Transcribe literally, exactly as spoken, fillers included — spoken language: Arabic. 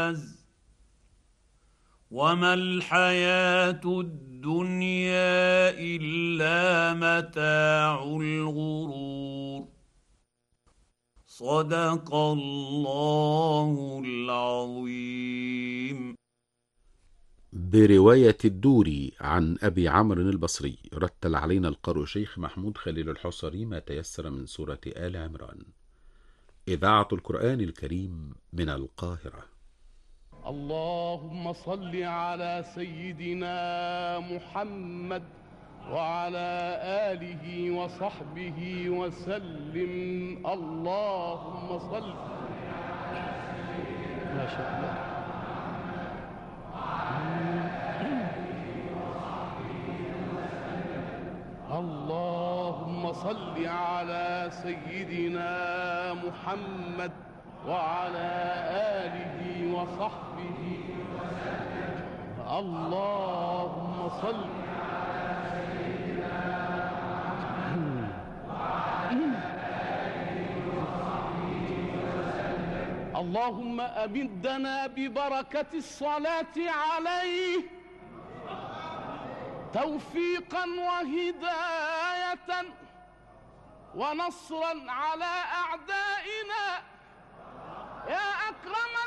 همز وما الحياة الدنيا إلا متاع الغرور. صدق الله العظيم. برواية الدوري عن أبي عمرو البصري. رتل علينا القارئ شيخ محمود خليل الحصري ما تيسر من سورة آل عمران. إذاعة القرآن الكريم من القاهرة. اللهم صل على سيدنا محمد وعلى آله وصحبه وسلم. اللهم صل. ما شاء الله. اللهم صل على سيدنا محمد وعلى آله وصحبه وسلم. اللهم صل على سيدنا محمد وعلى آله وصحبه وسلم. اللهم أمدنا ببركة الصلاة عليه توفيقا وهداية ونصرا على أعدائنا يا أكرم